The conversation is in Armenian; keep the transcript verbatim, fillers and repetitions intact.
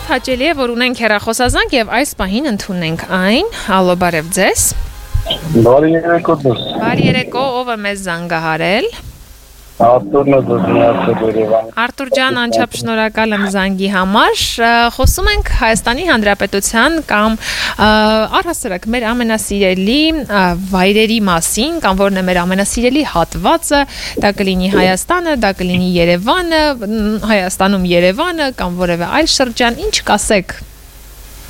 Շատ հաճելի է, որ ունենք հեռախոսազանգ եւ այս պահին ընդունենք այն։ Ալո, բարև ձեզ։ Բարի երեկո դուք։ Բարի երեկո, ով է մեզ զանգահարել։ Արտուրն է Երևան։ Արտուր ջան, անչափ շնորհակալ եմ զանգի համար։ Խոսում ենք Հայաստանի Հանրապետության կամ առհասարակ մեր ամենասիրելի վայրերի մասին, կամ որն է մեր ամենասիրելի հատվածը, դա կլինի Հայաստանը, դա կլինի Երևանը, Հայաստանում Երևանը կամ որևէ այլ շրջան, ինչ կասեք